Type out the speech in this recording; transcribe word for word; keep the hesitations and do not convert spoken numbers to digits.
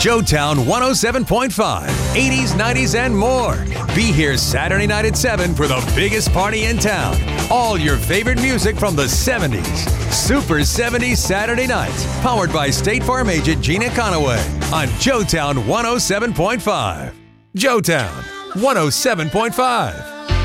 Joetown one oh seven point five, eighties, nineties, and more. Be here Saturday night at seven for the biggest party in town. All your favorite music from the seventies. Super seventies Saturday nights. Powered by State Farm agent Gina Conaway on Joetown one oh seven point five. Joetown one oh seven point five.